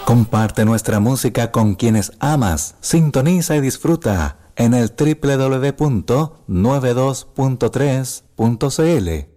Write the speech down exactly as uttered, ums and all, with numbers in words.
Comparte nuestra música con quienes amas. Sintoniza y disfruta en el doble u doble u doble u punto noventa y dos punto tres punto c l.